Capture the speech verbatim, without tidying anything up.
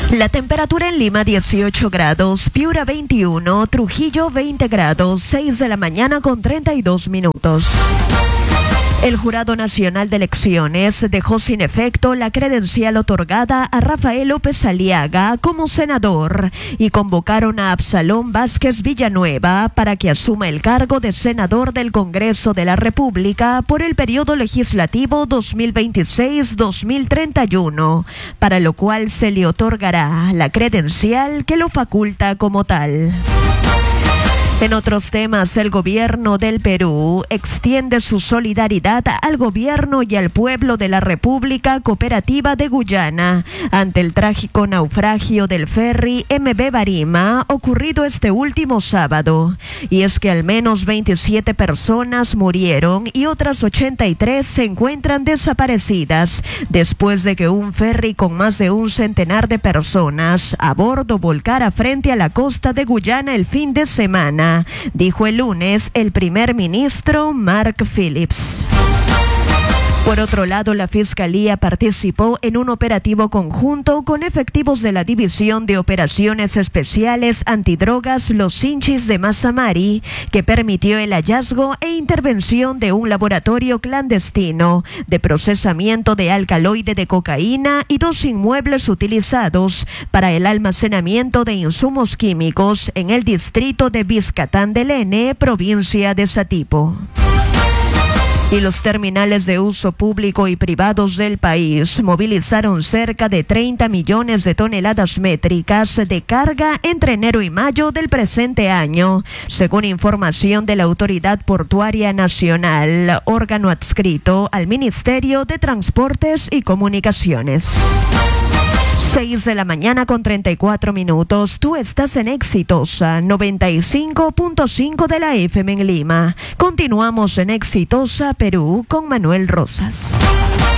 La temperatura en Lima dieciocho grados, Piura veintiuno, Trujillo veinte grados, seis de la mañana con treinta y dos minutos. El Jurado Nacional de Elecciones dejó sin efecto la credencial otorgada a Rafael López Aliaga como senador y convocaron a Absalón Vázquez Villanueva para que asuma el cargo de senador del Congreso de la República por el periodo legislativo dos mil veintiséis a dos mil treinta y uno, para lo cual se le otorgará la credencial que lo faculta como tal. En otros temas, el gobierno del Perú extiende su solidaridad al gobierno y al pueblo de la República Cooperativa de Guyana ante el trágico naufragio del ferry M V Barima ocurrido este último sábado. Y es que al menos veintisiete personas murieron y otras ochenta y tres se encuentran desaparecidas después de que un ferry con más de un centenar de personas a bordo volcara frente a la costa de Guyana el fin de semana, dijo el lunes el primer ministro Mark Phillips. Por otro lado, la Fiscalía participó en un operativo conjunto con efectivos de la División de Operaciones Especiales Antidrogas Los Hinchis de Mazamari, que permitió el hallazgo e intervención de un laboratorio clandestino de procesamiento de alcaloide de cocaína y dos inmuebles utilizados para el almacenamiento de insumos químicos en el distrito de Vizcatán del Ene, provincia de Satipo. Y los terminales de uso público y privados del país movilizaron cerca de treinta millones de toneladas métricas de carga entre enero y mayo del presente año, según información de la Autoridad Portuaria Nacional, órgano adscrito al Ministerio de Transportes y Comunicaciones. seis de la mañana con treinta y cuatro minutos. Tú estás en Exitosa noventa y cinco punto cinco de la F M en Lima. Continuamos en Exitosa Perú con Manuel Rosas.